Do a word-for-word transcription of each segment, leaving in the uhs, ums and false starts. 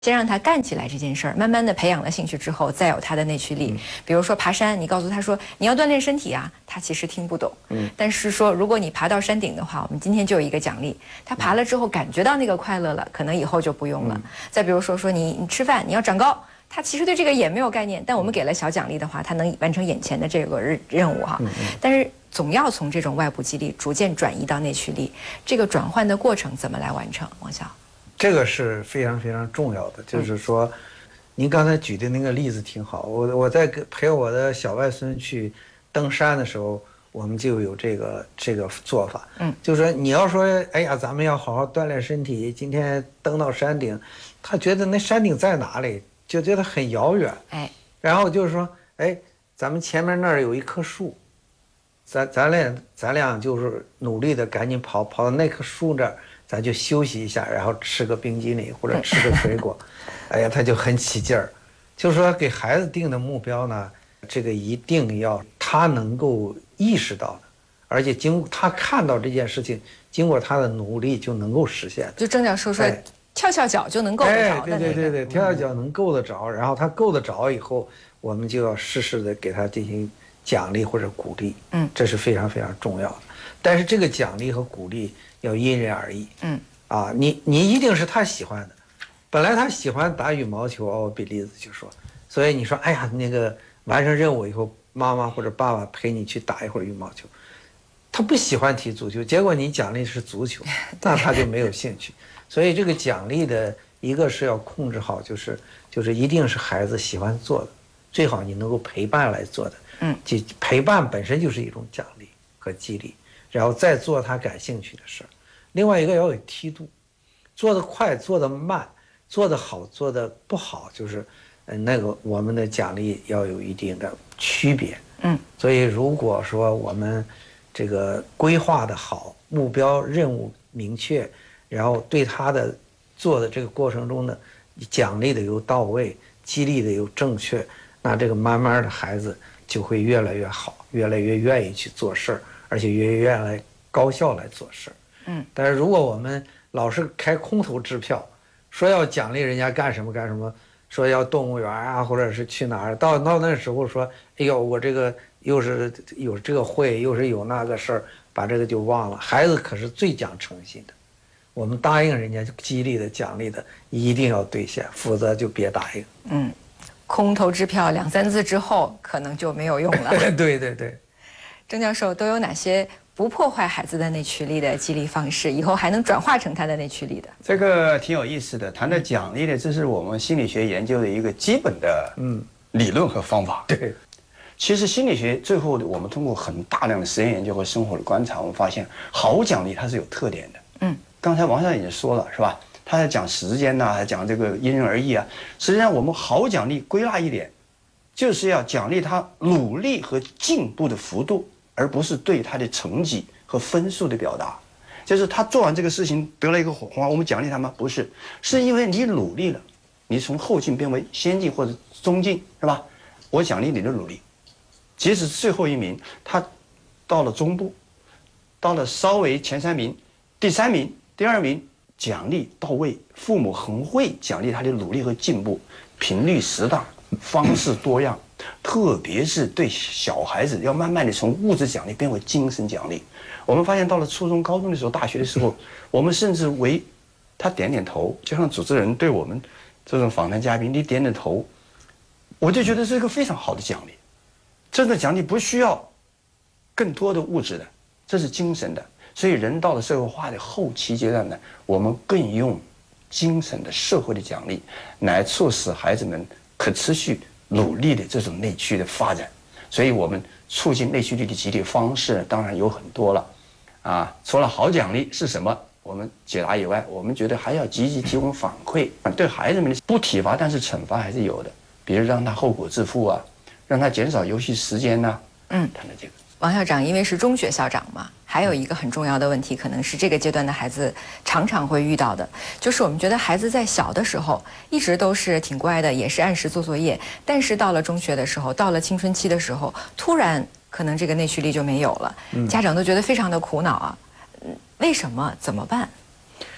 先让他干起来这件事儿，慢慢的培养了兴趣之后，再有他的内驱力。嗯、比如说爬山，你告诉他说你要锻炼身体啊，他其实听不懂。嗯。但是说如果你爬到山顶的话，我们今天就有一个奖励，他爬了之后感觉到那个快乐了，可能以后就不用了。嗯、再比如说说你你吃饭你要长高，他其实对这个也没有概念，但我们给了小奖励的话，他能完成眼前的这个任任务哈。嗯嗯、但是总要从这种外部激励逐渐转移到内驱力，这个转换的过程怎么来完成？王晓。 这个是非常非常重要的，就是说，嗯、您刚才举的那个例子挺好。我我在陪我的小外孙去登山的时候，我们就有这个这个做法。嗯，就是说你要说，哎呀，咱们要好好锻炼身体，今天登到山顶，他觉得那山顶在哪里，就觉得很遥远。哎，然后就是说，哎，咱们前面那儿有一棵树，咱咱俩咱俩就是努力的赶紧跑跑到那棵树这儿。咱就休息一下，然后吃个冰激凌或者吃个水果，哎呀，他就很起劲儿。就是说，给孩子定的目标呢，这个一定要他能够意识到的，而且经他看到这件事情，经过他的努力就能够实现的。 就郑教授说，哎、跳跳脚就能够得着的、那个。 哎，对对对对，跳跳脚能够得着，然后他够得着以后，我们就要适时的给他进行奖励或者鼓励。嗯，这是非常非常重要的。但是这个奖励和鼓励要因人而异，嗯，啊，你你一定是他喜欢的，本来他喜欢打羽毛球哦，比例子就说，所以你说，哎呀，那个完成任务以后，妈妈或者爸爸陪你去打一会儿羽毛球，他不喜欢踢足球，结果你奖励是足球，那他就没有兴趣。所以这个奖励的一个是要控制好，就是就是一定是孩子喜欢做的，最好你能够陪伴来做的，嗯，就陪伴本身就是一种奖励和激励。然后再做他感兴趣的事儿，另外一个要有梯度，做得快，做得慢，做得好，做得不好，就是，呃，那个我们的奖励要有一定的区别。嗯，所以如果说我们这个规划的好，目标任务明确，然后对他的做的这个过程中呢，奖励的又到位，激励的又正确，那这个慢慢的孩子就会越来越好，越来越愿意去做事儿。而且越越来高效来做事，嗯，但是如果我们老是开空头支票，说要奖励人家干什么干什么，说要动物园啊，或者是去哪儿，到到那时候说，哎呦，我这个又是有这个会，又是有那个事儿，把这个就忘了。孩子可是最讲诚信的，我们答应人家激励的奖励的，一定要兑现，否则就别答应。 嗯，空头支票两三次之后，可能就没有用了。 对对对。 郑教授都有哪些不破坏孩子的内驱力的激励方式，以后还能转化成他的内驱力的？ 这个挺有意思的。谈到奖励的，这是我们心理学研究的一个基本的嗯理论和方法。 对， 其实心理学最后我们通过很大量的实验研究和生活的观察，我们发现好奖励它是有特点的。嗯，刚才王校已经说了，是吧？他在讲时间呐、啊，讲这个因人而异啊。实际上，我们好奖励归纳一点，就是要奖励他努力和进步的幅度。而不是对他的成绩和分数的表达，就是他做完这个事情得了一个火花，我们奖励他吗？不是，是因为你努力了，你从后进变为先进或者中进，是吧？我奖励你的努力，即使最后一名他到了中部，到了稍微前三名，第三名、第二名，奖励到位，父母很会奖励他的努力和进步，频率适当，方式多样。特别是对小孩子，要慢慢的从物质奖励变为精神奖励。我们发现到了初中、高中的时候，大学的时候，我们甚至为他点点头，就像主持人对我们这种访谈嘉宾，你点点头，我就觉得是一个非常好的奖励。这个奖励不需要更多的物质的，这是精神的。所以人到了社会化的后期阶段呢，我们更用精神的社会的奖励来促使孩子们可持续努力的这种内驱的发展。所以我们促进内驱力的激励方式当然有很多了啊，除了好奖励是什么我们解答以外，我们觉得还要积极提供反馈，对孩子们不体罚但是惩罚还是有的，比如让他后果自负啊，让他减少游戏时间呐、啊。嗯，谈到这个王校长因为是中学校长嘛，还有一个很重要的问题，可能是这个阶段的孩子常常会遇到的，就是我们觉得孩子在小的时候一直都是挺乖的，也是按时做作业，但是到了中学的时候，到了青春期的时候，突然可能这个内驱力就没有了，家长都觉得非常的苦恼啊。为什么？怎么办？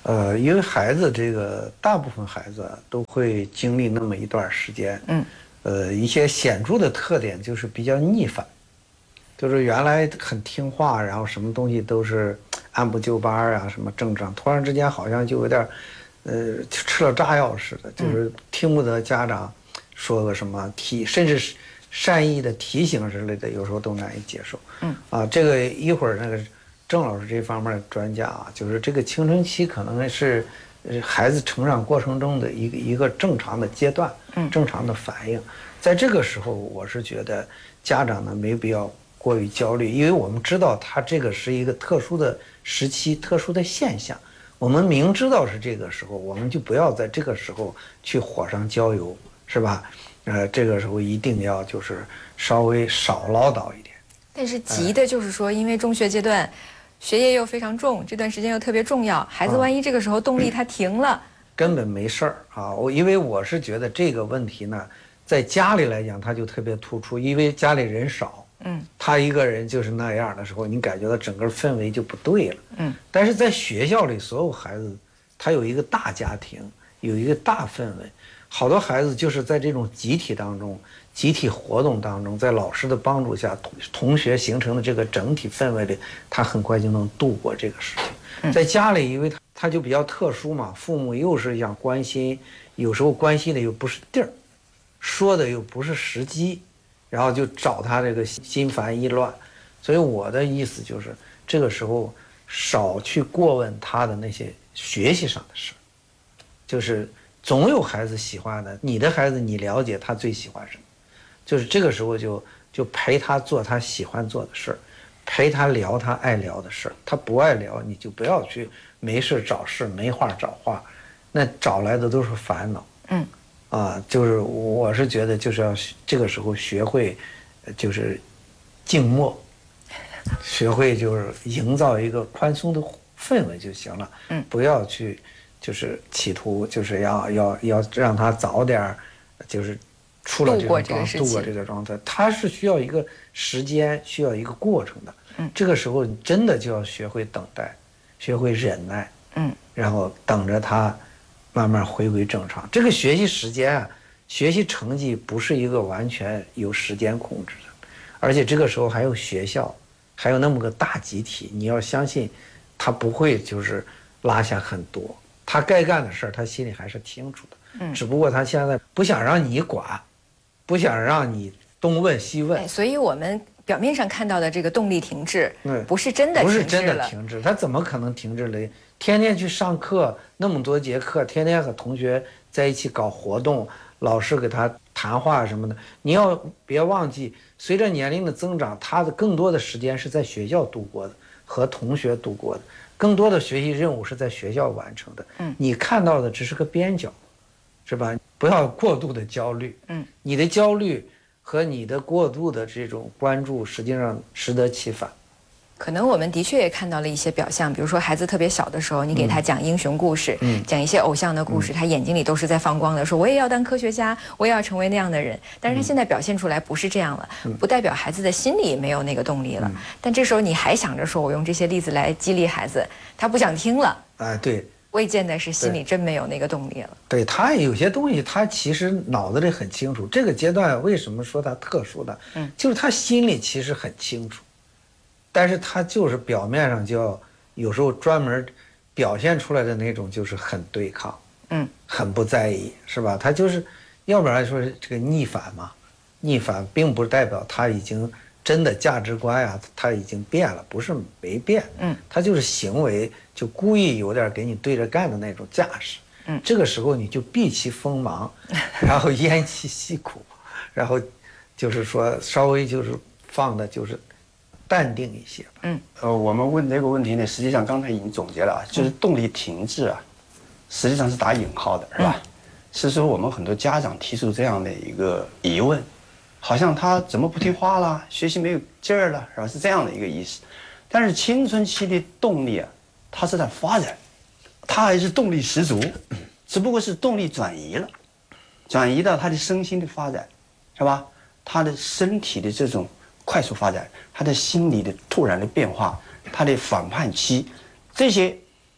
呃，因为孩子这个大部分孩子都会经历那么一段时间，嗯，呃，一些显著的特点就是比较逆反，就是原来很听话，然后什么东西都是按部就班啊，什么正常，突然之间好像就有点，呃，吃了炸药似的，就是听不得家长说个什么提，甚至是善意的提醒之类的，有时候都难以接受。嗯，啊，这个一会儿那个郑老师这方面的专家啊，就是这个青春期可能是孩子成长过程中的一个一个正常的阶段，嗯，正常的反应。在这个时候，我是觉得家长呢没必要过于焦虑，因为我们知道他这个是一个特殊的时期、特殊的现象。我们明知道是这个时候，我们就不要在这个时候去火上浇油，是吧？呃，这个时候一定要就是稍微少唠叨一点。 但是急的就是说，因为中学阶段学业又非常重，这段时间又特别重要，孩子万一这个时候动力他停了， 根本没事儿啊。我因为我是觉得这个问题呢，在家里来讲，他就特别突出，因为家里人少，嗯，他一个人就是那样的时候，你感觉到整个氛围就不对了，嗯。但是在学校里，所有孩子他有一个大家庭，有一个大氛围，好多孩子就是在这种集体当中。集体活动当中，在老师的帮助下，同同学形成的这个整体氛围里，他很快就能度过这个事情。在家里，因为他他就比较特殊嘛，父母又是想关心，有时候关心的又不是地儿，说的又不是时机，然后就找他这个心烦意乱。所以我的意思就是，这个时候少去过问他的那些学习上的事，就是总有孩子喜欢的，你的孩子你了解他最喜欢什么。就是这个时候就就陪他做他喜欢做的事儿，陪他聊他爱聊的事儿。他不爱聊，你就不要去没事找事，没话找话，那找来的都是烦恼。嗯，啊，就是我是觉得就是要这个时候学会，就是静默，学会就是营造一个宽松的氛围就行了。嗯，不要去就是企图就是要要要让他早点就是出了这个状度过这个状态，他是需要一个时间，需要一个过程的。嗯，这个时候你真的就要学会等待，学会忍耐。嗯，然后等着他慢慢回归正常。这个学习时间啊，学习成绩不是一个完全由时间控制的，而且这个时候还有学校，还有那么个大集体，你要相信，他不会就是落下很多，他该干的事儿，他心里还是清楚的。嗯，只不过他现在不想让你管。不想让你东问西问， 所以我们表面上看到的这个动力停滞，不是真的停滞了， 不是真的停滞，他怎么可能停滞了？天天去上课，那么多节课，天天和同学在一起搞活动，老师给他谈话什么的。你要别忘记，随着年龄的增长，他的更多的时间是在学校度过的，和同学度过的，更多的学习任务是在学校完成的。嗯，你看到的只是个边角，是吧？不要过度的焦虑，嗯，你的焦虑和你的过度的这种关注，实际上适得其反。 可能我们的确也看到了一些表象，比如说孩子特别小的时候，你给他讲英雄故事，嗯，讲一些偶像的故事，嗯，他眼睛里都是在放光的，说我也要当科学家，我也要成为那样的人。但是他现在表现出来不是这样了，嗯，不代表孩子的心里没有那个动力了。嗯，但这时候你还想着说我用这些例子来激励孩子，他不想听了。 哎，对。 未见得是心里真没有那个动力了。 对，他有些东西，他其实脑子里很清楚。这个阶段为什么说他特殊的？嗯，就是他心里其实很清楚，但是他就是表面上就要有时候专门表现出来的那种，就是很对抗，嗯，很不在意，是吧？他就是，要不然说是这个逆反嘛，逆反并不代表他已经真的价值观呀、啊，他已经变了，不是没变，嗯，他就是行为。就故意有点给你对着干的那种架势，嗯，这个时候你就避其锋芒，然后咽其细苦，然后就是说稍微就是放的就是淡定一些吧。嗯， 呃，我们问这个问题呢，实际上刚才已经总结了啊，就是动力停滞啊，实际上是打引号的，是吧？嗯，是说我们很多家长提出这样的一个疑问，好像他怎么不听话了，学习没有劲儿了，是吧？是这样的一个意思。但是青春期的动力啊。它是在发展，它还是动力十足，只不过是动力转移了，转移到他的身心的发展，是吧？他的身体的这种快速发展，他的心理的突然的变化，他的反叛期，这些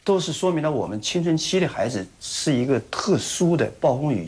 都是说明了我们青春期的孩子是一个特殊的暴风雨